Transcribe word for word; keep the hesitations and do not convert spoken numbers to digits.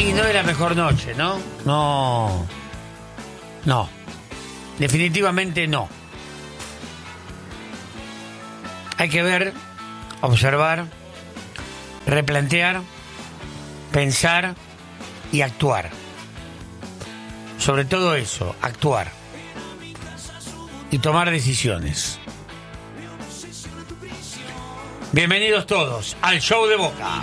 Y no es la mejor noche, ¿no? No. No. Definitivamente no. Hay que ver, observar, replantear, pensar y actuar. Sobre todo eso, actuar. Y tomar decisiones. Bienvenidos todos al Show de Boca.